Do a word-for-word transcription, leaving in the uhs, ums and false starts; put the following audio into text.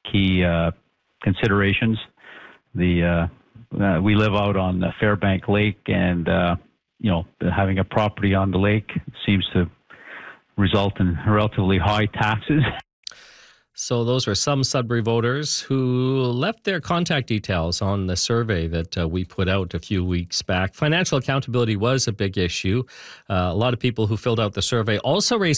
key uh, considerations. The uh, uh, we live out on the Fairbank Lake, and uh, you know, having a property on the lake seems to result in relatively high taxes. So those were some Sudbury voters who left their contact details on the survey that uh, we put out a few weeks back. Financial accountability was a big issue. Uh, a lot of people who filled out the survey also raised